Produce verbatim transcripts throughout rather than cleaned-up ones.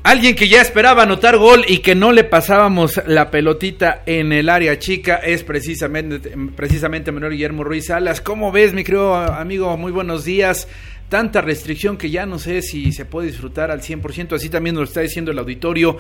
Alguien que ya esperaba anotar gol y que no le pasábamos la pelotita en el área chica es precisamente, precisamente Manuel Guillermo Ruiz Salas. ¿Cómo ves, mi querido amigo? Muy buenos días. Tanta restricción que ya no sé si se puede disfrutar al cien por ciento, así también nos lo está diciendo el auditorio.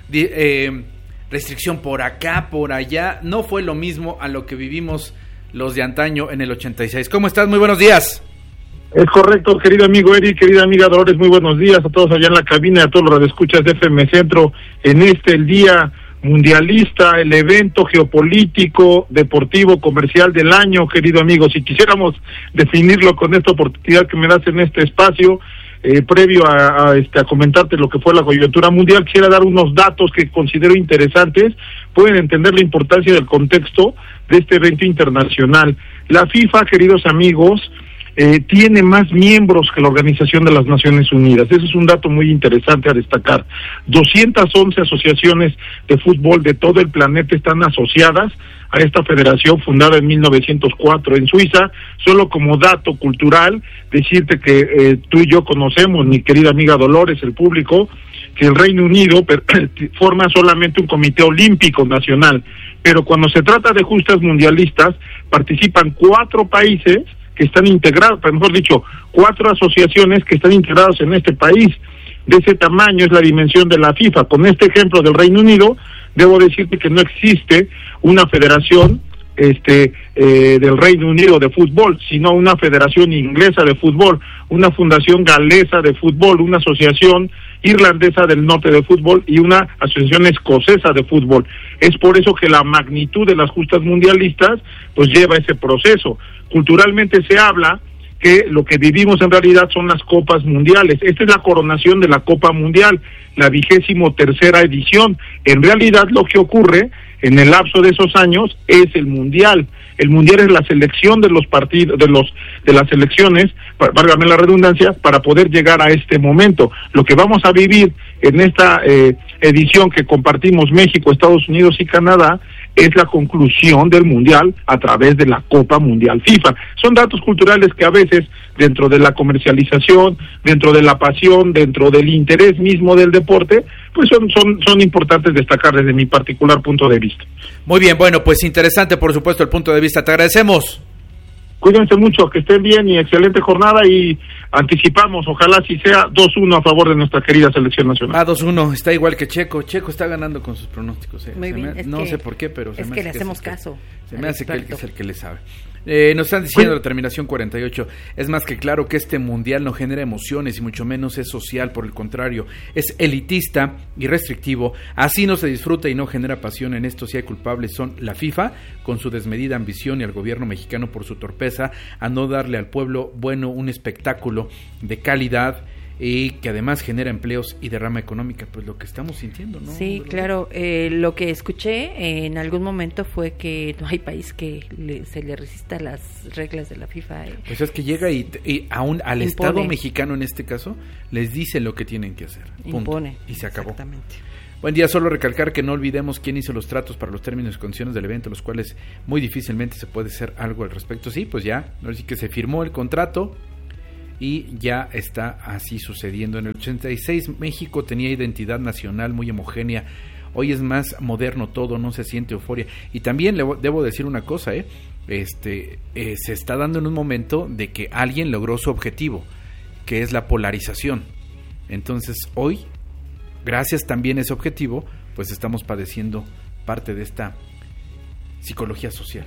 Eh, restricción por acá, por allá, no fue lo mismo a lo que vivimos los de antaño en el ochenta y seis. ¿Cómo estás? Muy buenos días. Es correcto, querido amigo Eric, querida amiga Dolores, muy buenos días a todos allá en la cabina, a todos los radioescuchas de F M Centro, en este, el día mundialista, el evento geopolítico, deportivo, comercial del año, querido amigo. Si quisiéramos definirlo con esta oportunidad que me das en este espacio, eh, previo a, a, este, a comentarte lo que fue la coyuntura mundial, quisiera dar unos datos que considero interesantes, pueden entender la importancia del contexto de este evento internacional. La FIFA, queridos amigos, Eh, tiene más miembros que la Organización de las Naciones Unidas. Ese es un dato muy interesante a destacar. doscientas once asociaciones de fútbol de todo el planeta están asociadas a esta federación fundada en mil novecientos cuatro en Suiza. Solo como dato cultural, decirte que eh, tú y yo conocemos, mi querida amiga Dolores, el público, que el Reino Unido forma solamente un comité olímpico nacional, pero cuando se trata de justas mundialistas, participan cuatro países que están integrados, mejor dicho, cuatro asociaciones que están integradas en este país. De ese tamaño es la dimensión de la FIFA. Con este ejemplo del Reino Unido, debo decirte que no existe una federación este eh, del Reino Unido de fútbol, sino una federación inglesa de fútbol, una fundación galesa de fútbol, una asociación irlandesa del norte de fútbol y una asociación escocesa de fútbol. Es por eso que la magnitud de las justas mundialistas pues lleva ese proceso. Culturalmente se habla que lo que vivimos en realidad son las copas mundiales. Esta es la coronación de la Copa Mundial, la vigésimo tercera edición. En realidad lo que ocurre en el lapso de esos años es el mundial. El mundial es la selección de los partidos, de los de las selecciones, válgame la redundancia, para poder llegar a este momento. Lo que vamos a vivir en esta eh, edición que compartimos México, Estados Unidos y Canadá es la conclusión del mundial a través de la Copa Mundial FIFA. Son datos culturales que a veces, dentro de la comercialización, dentro de la pasión, dentro del interés mismo del deporte, pues son, son, son importantes destacar desde mi particular punto de vista. Muy bien, bueno, pues interesante por supuesto el punto de vista, te agradecemos. Cuídense mucho, que estén bien y excelente jornada y anticipamos, ojalá si sea dos uno a favor de nuestra querida selección nacional. Ah, dos uno, está igual que Checo, Checo está ganando con sus pronósticos. Eh. Muy bien, me, es no que, sé por qué, pero se es me que hace le que hacemos es caso. Se me hace que él es el que le sabe. Eh, nos están diciendo la terminación cuarenta y ocho, es más que claro que este mundial no genera emociones y mucho menos es social, por el contrario, es elitista y restrictivo, así no se disfruta y no genera pasión. En esto sí hay culpables, son la FIFA con su desmedida ambición y al gobierno mexicano por su torpeza a no darle al pueblo bueno un espectáculo de calidad y que además genera empleos y derrama económica, pues lo que estamos sintiendo, ¿no? Sí, ¿verdad? Claro, eh, lo que escuché eh, en algún momento fue que no hay país que le, se le resista a las reglas de la FIFA. Eh. Pues es que llega y, y aún al Impone. Estado mexicano en este caso les dice lo que tienen que hacer, punto. Impone. Y se acabó. Exactamente. Buen día, solo recalcar que no olvidemos quién hizo los tratos para los términos y condiciones del evento, los cuales muy difícilmente se puede hacer algo al respecto. Sí, pues ya, ahora sí que se firmó el contrato y ya está así sucediendo. En el ochenta y seis México tenía identidad nacional muy homogénea, hoy es más moderno todo, no se siente euforia. Y también le debo decir una cosa, eh, este eh, se está dando en un momento de que alguien logró su objetivo, que es la polarización. Entonces hoy, gracias también a ese objetivo, pues estamos padeciendo parte de esta psicología social.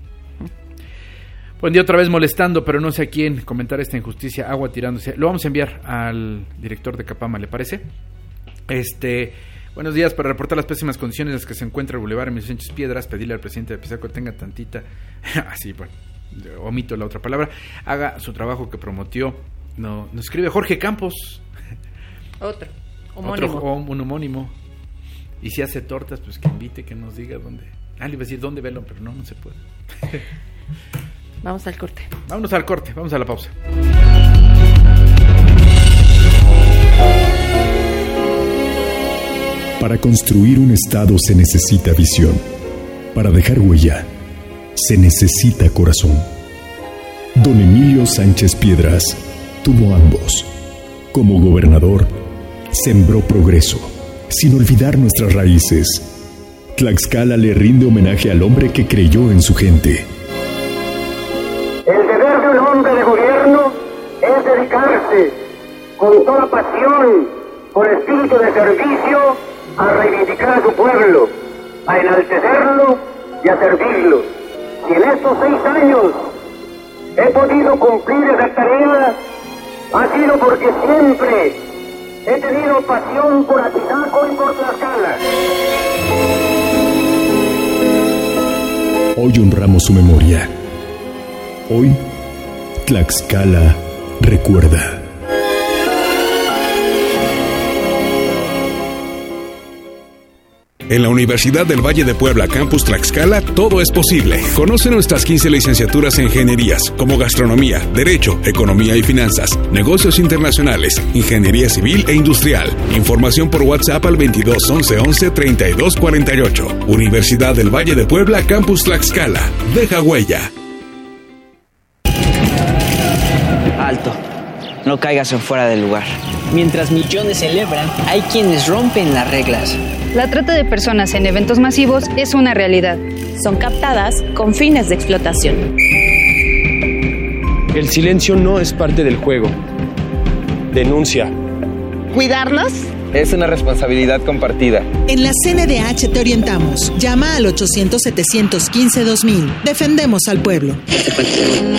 Buen día, otra vez molestando, pero no sé a quién comentar esta injusticia, agua tirándose. Lo vamos a enviar al director de Capama, ¿le parece? Este, buenos días, para reportar las pésimas condiciones en las que se encuentra el bulevar Emilio Sánchez Piedras, pedirle al presidente de Pisaco que tenga tantita, así, bueno, omito la otra palabra, haga su trabajo que prometió. No, nos escribe Jorge Campos. Otro, homónimo. Otro, un homónimo. Y si hace tortas, pues que invite, que nos diga dónde. Ah, le iba a decir dónde velo, pero no, no se puede. Vamos al corte. Vámonos al corte, vamos a la pausa. Para construir un estado se necesita visión. Para dejar huella, se necesita corazón. Don Emilio Sánchez Piedras tuvo ambos. Como gobernador, sembró progreso, sin olvidar nuestras raíces. Tlaxcala le rinde homenaje al hombre que creyó en su gente. El deber de un hombre de gobierno es dedicarse con toda pasión, con espíritu de servicio, a reivindicar a su pueblo, a enaltecerlo y a servirlo. Si en estos seis años he podido cumplir esa tarea, ha sido porque siempre he tenido pasión por Atizaco y por Tlaxcala. Hoy honramos su memoria. Hoy, Tlaxcala recuerda. En la Universidad del Valle de Puebla, Campus Tlaxcala, todo es posible. Conoce nuestras quince licenciaturas en ingenierías, como gastronomía, derecho, economía y finanzas, negocios internacionales, ingeniería civil e industrial. Información por WhatsApp al veintidós once once treinta y dos cuarenta y ocho. Universidad del Valle de Puebla, Campus Tlaxcala. Deja huella. Alto. No caigas en fuera del lugar. Mientras millones celebran, hay quienes rompen las reglas. La trata de personas en eventos masivos es una realidad. Son captadas con fines de explotación. El silencio no es parte del juego. Denuncia. ¿Cuidarlos? Es una responsabilidad compartida. En la C N D H te orientamos. Llama al ochocientos setecientos quince dos mil. Defendemos al pueblo.